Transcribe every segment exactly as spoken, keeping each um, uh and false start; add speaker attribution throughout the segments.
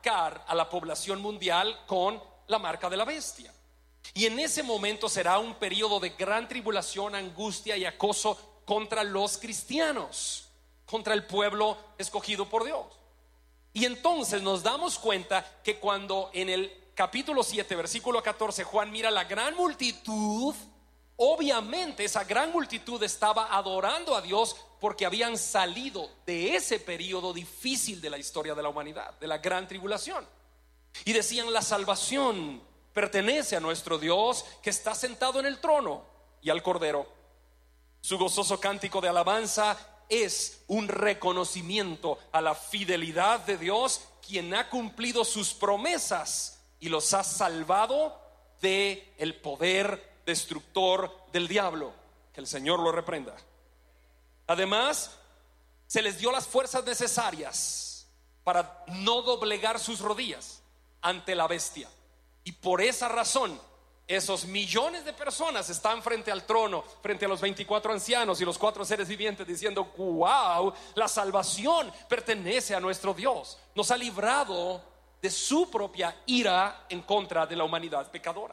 Speaker 1: marcar a la población mundial con la marca de la bestia. Y en ese momento será un periodo de gran tribulación, angustia y acoso contra los cristianos, contra el pueblo escogido por Dios. Y entonces nos damos cuenta que cuando en el capítulo siete, versículo catorce, Juan mira la gran multitud, obviamente esa gran multitud estaba adorando a Dios porque habían salido de ese periodo difícil de la historia de la humanidad, de la gran tribulación. Y decían: la salvación pertenece a nuestro Dios que está sentado en el trono y al Cordero. Su gozoso cántico de alabanza es un reconocimiento a la fidelidad de Dios, quien ha cumplido sus promesas y los ha salvado de el poder destructor del diablo. Que el Señor lo reprenda. Además, se les dio las fuerzas necesarias para no doblegar sus rodillas ante la bestia. Y por esa razón, esos millones de personas están frente al trono, frente a los veinticuatro ancianos y los cuatro seres vivientes, diciendo: wow, la salvación pertenece a nuestro Dios. Nos ha librado de su propia ira en contra de la humanidad pecadora.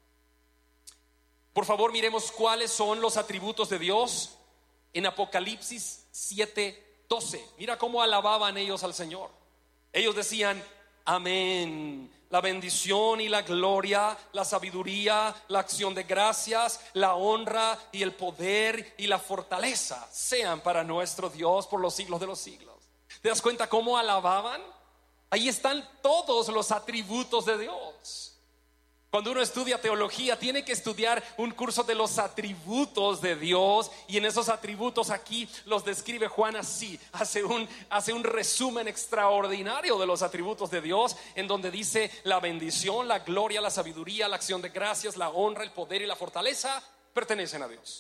Speaker 1: Por favor, miremos cuáles son los atributos de Dios en Apocalipsis siete doce. Mira cómo alababan ellos al Señor. Ellos decían: amén. La bendición y la gloria, la sabiduría, la acción de gracias, la honra y el poder y la fortaleza sean para nuestro Dios por los siglos de los siglos. ¿Te das cuenta cómo alababan? Ahí están todos los atributos de Dios. Cuando uno estudia teología, tiene que estudiar un curso de los atributos de Dios. Y en esos atributos aquí los describe Juan así. Hace un, hace un resumen extraordinario de los atributos de Dios, en donde dice: la bendición, la gloria, la sabiduría, la acción de gracias, la honra, el poder y la fortaleza pertenecen a Dios.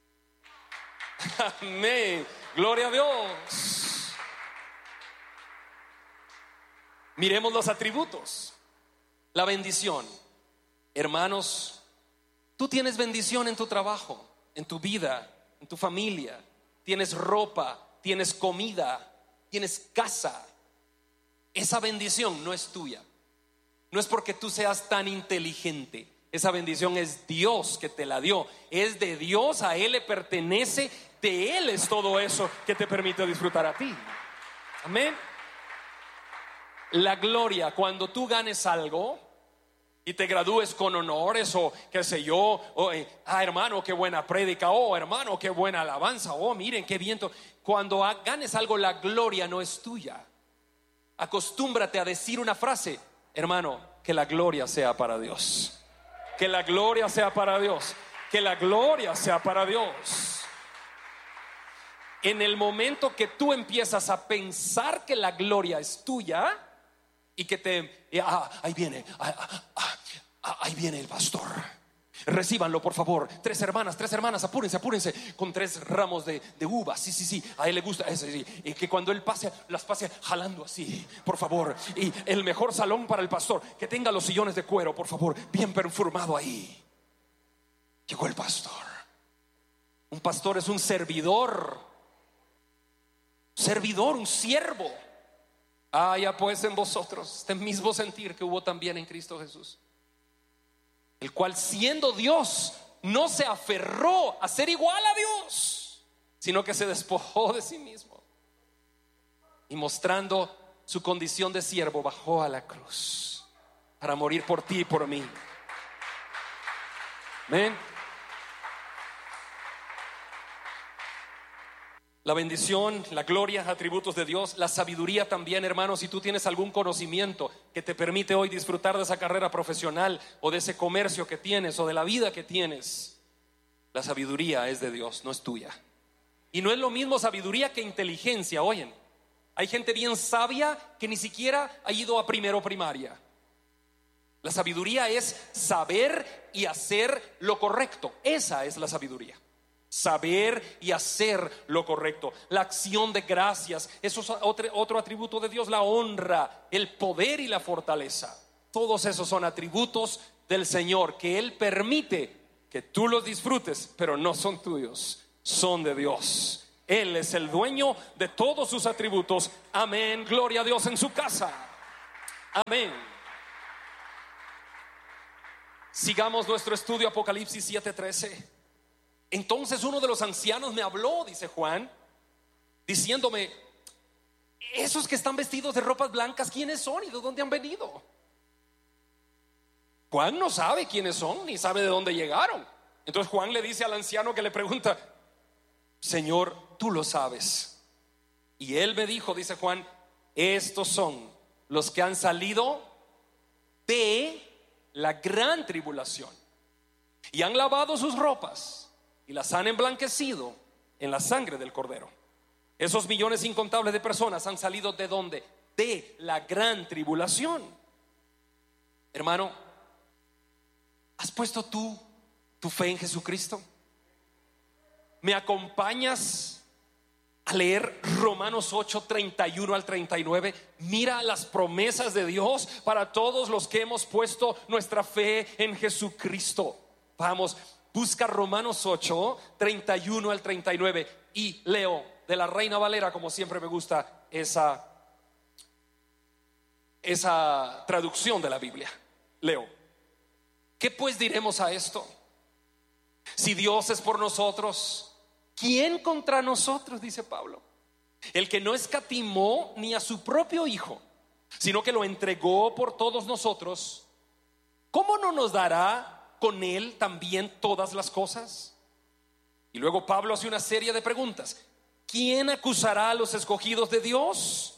Speaker 1: Amén. Gloria a Dios. Miremos los atributos. La bendición. Hermanos, tú tienes bendición en tu trabajo, en tu vida, en tu familia. Tienes ropa, tienes comida, tienes casa. Esa bendición no es tuya. No es porque tú seas tan inteligente. Esa bendición es Dios que te la dio. Es de Dios, a Él le pertenece. De Él es todo eso que te permite disfrutar a ti. Amén. La gloria, cuando tú ganes algo y te gradúes con honores, o qué sé yo, o, eh, ah hermano, qué buena prédica, oh hermano, qué buena alabanza, oh miren qué viento. Cuando ha, ganes algo, la gloria no es tuya. Acostúmbrate a decir una frase: hermano, que la gloria sea para Dios. Que la gloria sea para Dios. Que la gloria sea para Dios. En el momento que tú empiezas a pensar que la gloria es tuya y que te ah, ahí viene ah, ah, ah, ahí viene el pastor, recíbanlo por favor, tres hermanas, tres hermanas, apúrense, apúrense, con tres ramos de, de uvas, sí, sí, sí, a él le gusta ese, sí, y que cuando él pase, las pase jalando así, por favor, y el mejor salón para el pastor, que tenga los sillones de cuero, por favor, bien perfumado ahí. Llegó el pastor. Un pastor es un servidor, servidor, un siervo. Haya pues en vosotros este mismo sentir que hubo también en Cristo Jesús, el cual, siendo Dios, no se aferró a ser igual a Dios, sino que se despojó de sí mismo, y mostrando su condición de siervo, bajó a la cruz para morir por ti y por mí. Amén. La bendición, la gloria, atributos de Dios. La sabiduría también, hermanos. Si tú tienes algún conocimiento que te permite hoy disfrutar de esa carrera profesional, o de ese comercio que tienes, o de la vida que tienes, la sabiduría es de Dios, no es tuya. Y no es lo mismo sabiduría que inteligencia. Oyen, hay gente bien sabia que ni siquiera ha ido a primero primaria. La sabiduría es saber y hacer lo correcto. Esa es la sabiduría. Saber y hacer lo correcto. La acción de gracias, eso es otro, otro atributo de Dios. La honra, el poder y la fortaleza. Todos esos son atributos del Señor que Él permite que tú los disfrutes, pero no son tuyos, son de Dios. Él es el dueño de todos sus atributos. Amén, gloria a Dios en su casa. Amén. Sigamos nuestro estudio, Apocalipsis siete trece. Entonces uno de los ancianos me habló, dice Juan, diciéndome: esos que están vestidos de ropas blancas, ¿quiénes son y de dónde han venido? Juan no sabe quiénes son ni sabe de dónde llegaron. Entonces Juan le dice al anciano que le pregunta: Señor, tú lo sabes. Y él me dijo, dice Juan: estos son los que han salido de la gran tribulación y han lavado sus ropas y las han emblanquecido en la sangre del Cordero. Esos millones incontables de personas han salido ¿de dónde? De la gran tribulación. Hermano, ¿has puesto tú tu fe en Jesucristo? ¿Me acompañas a leer Romanos ocho, treinta y uno al treinta y nueve? Mira las promesas de Dios para todos los que hemos puesto nuestra fe en Jesucristo. Vamos, busca Romanos ocho, treinta y uno al treinta y nueve. Y leo de la Reina Valera, como siempre me gusta esa, esa traducción de la Biblia. Leo: ¿qué pues diremos a esto? Si Dios es por nosotros, ¿quién contra nosotros? Dice Pablo. El que no escatimó ni a su propio Hijo, sino que lo entregó por todos nosotros, ¿cómo no nos dará con él también todas las cosas? Y luego Pablo hace una serie de preguntas. ¿Quién acusará a los escogidos de Dios?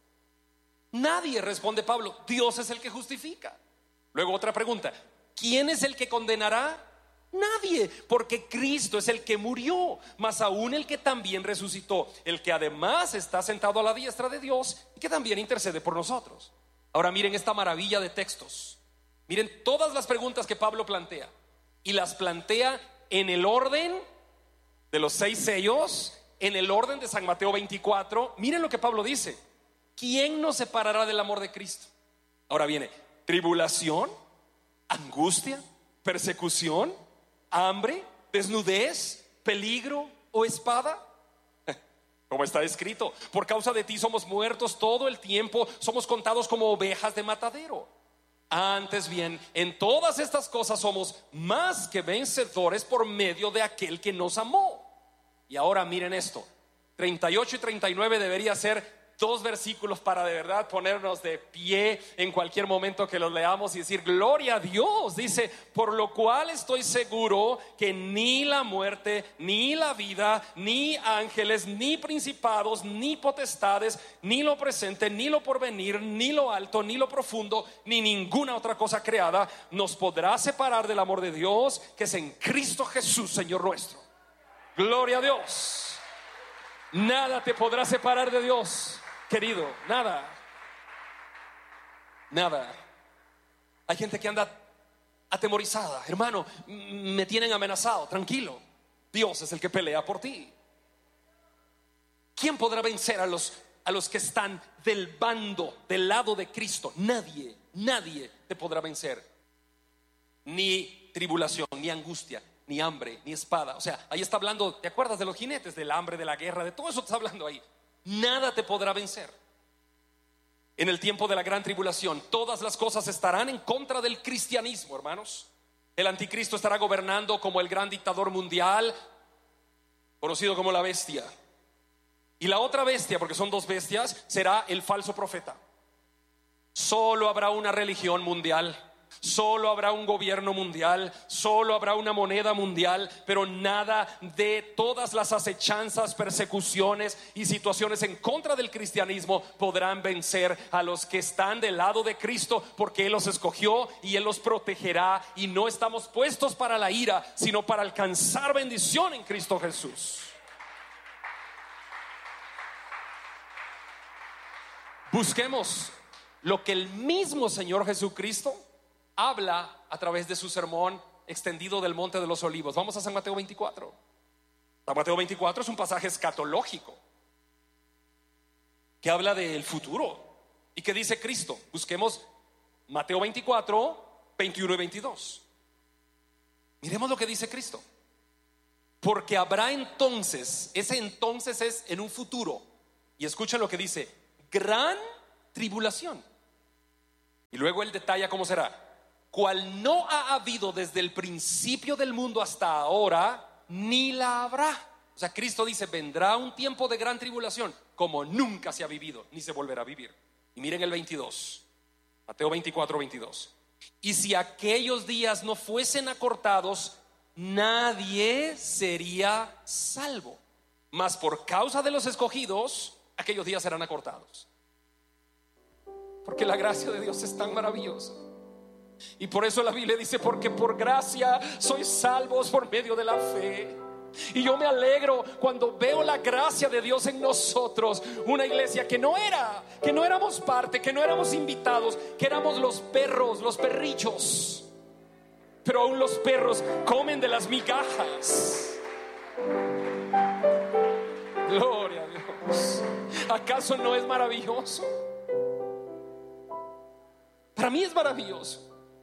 Speaker 1: Nadie, responde Pablo. Dios es el que justifica. Luego otra pregunta: ¿quién es el que condenará? Nadie, porque Cristo es el que murió, más aún el que también resucitó, el que además está sentado a la diestra de Dios y que también intercede por nosotros. Ahora miren esta maravilla de textos. Miren todas las preguntas que Pablo plantea, y las plantea en el orden de los seis sellos, en el orden de San Mateo veinticuatro. Miren lo que Pablo dice: ¿quién nos separará del amor de Cristo? Ahora viene tribulación, angustia, persecución, hambre, desnudez, peligro o espada. Como está escrito: por causa de ti somos muertos todo el tiempo, somos contados como ovejas de matadero. Antes bien, en todas estas cosas somos más que vencedores por medio de aquel que nos amó. Y ahora miren esto: treinta y ocho y treinta y nueve debería ser dos versículos para de verdad ponernos de pie en cualquier momento que los leamos y decir: gloria a Dios. Dice: por lo cual estoy seguro que ni la muerte, ni la vida, ni ángeles, ni principados, ni potestades, ni lo presente, ni lo porvenir, ni lo alto, ni lo profundo, ni ninguna otra cosa creada nos podrá separar del amor de Dios que es en Cristo Jesús, Señor nuestro. Gloria a Dios. Nada te podrá separar de Dios, querido, nada. Nada. Hay gente que anda atemorizada. Hermano, me tienen amenazado. Tranquilo, Dios es el que pelea por ti. ¿Quién podrá vencer a los, a los que están del bando, del lado de Cristo? Nadie, nadie te podrá vencer. Ni tribulación, ni angustia, ni hambre, ni espada. O sea, ahí está hablando, ¿te acuerdas de los jinetes? Del hambre, de la guerra, de todo eso está hablando ahí. Nada te podrá vencer. En el tiempo de la gran tribulación, todas las cosas estarán en contra del cristianismo, hermanos. El anticristo estará gobernando como el gran dictador mundial, conocido como la bestia. Y la otra bestia, porque son dos bestias, será el falso profeta. Solo habrá una religión mundial, solo habrá un gobierno mundial, solo habrá una moneda mundial, pero nada de todas las acechanzas, persecuciones y situaciones en contra del cristianismo podrán vencer a los que están del lado de Cristo, porque Él los escogió y Él los protegerá. Y no estamos puestos para la ira, sino para alcanzar bendición en Cristo Jesús. Busquemos lo que el mismo Señor Jesucristo habla a través de su sermón extendido del Monte de los Olivos. Vamos a San Mateo veinticuatro. San Mateo veinticuatro es un pasaje escatológico que habla del futuro. ¿Y qué dice Cristo? Busquemos Mateo veinticuatro, veintiuno y veintidós. Miremos lo que dice Cristo. Porque habrá entonces, ese entonces es en un futuro, y escuchen lo que dice: gran tribulación. Y luego él detalla cómo será: cual no ha habido desde el principio del mundo hasta ahora, ni la habrá. O sea, Cristo dice, vendrá un tiempo de gran tribulación como nunca se ha vivido, ni se volverá a vivir. Y miren el veintidós, Mateo veinticuatro, veintidós. Y si aquellos días no fuesen acortados, nadie sería salvo. Mas por causa de los escogidos, aquellos días serán acortados. Porque la gracia de Dios es tan maravillosa. Y por eso la Biblia dice, porque por gracia sois salvos por medio de la fe. Y yo me alegro cuando veo la gracia de Dios en nosotros. Una iglesia que no era, que no éramos parte, que no éramos invitados, que éramos los perros, los perrillos. Pero aún los perros comen de las migajas. Gloria a Dios. ¿Acaso no es maravilloso? Para mí es maravilloso.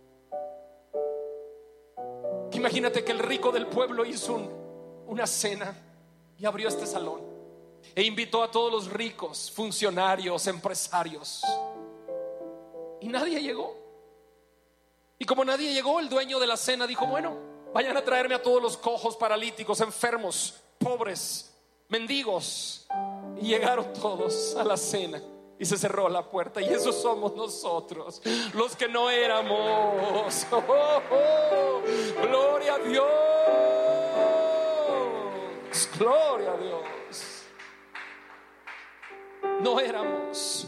Speaker 1: Imagínate que el rico del pueblo hizo un, una cena y abrió este salón e invitó a todos los ricos, funcionarios, empresarios, y nadie llegó. Y como nadie llegó, el dueño de la cena dijo, bueno, vayan a traerme a todos los cojos, paralíticos, enfermos, pobres, mendigos. Y llegaron todos a la cena y se cerró la puerta. Y esos somos nosotros, los que no éramos. Oh, oh, oh. Gloria a Dios. Gloria a Dios. No éramos,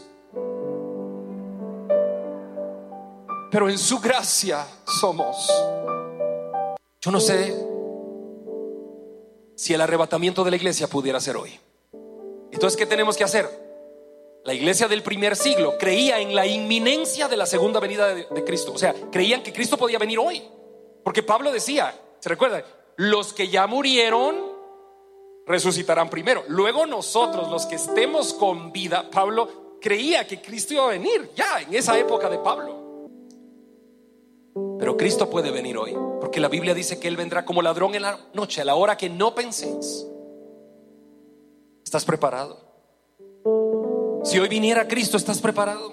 Speaker 1: pero en su gracia somos. Yo no sé si el arrebatamiento de la iglesia pudiera ser hoy. Entonces, ¿qué tenemos que hacer? La iglesia del primer siglo creía en la inminencia de la segunda venida de, de Cristo. O sea, creían que Cristo podía venir hoy. Porque Pablo decía, ¿se recuerdan? Los que ya murieron resucitarán primero. Luego nosotros, los que estemos con vida. Pablo creía que Cristo iba a venir ya en esa época de Pablo. Pero Cristo puede venir hoy, porque la Biblia dice que Él vendrá como ladrón en la noche, a la hora que no penséis. ¿Estás preparado? Si hoy viniera Cristo, ¿estás preparado?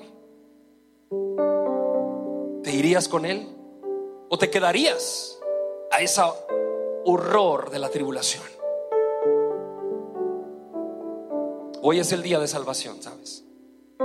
Speaker 1: ¿Te irías con Él? ¿O te quedarías a ese horror de la tribulación? Hoy es el día de salvación, ¿sabes?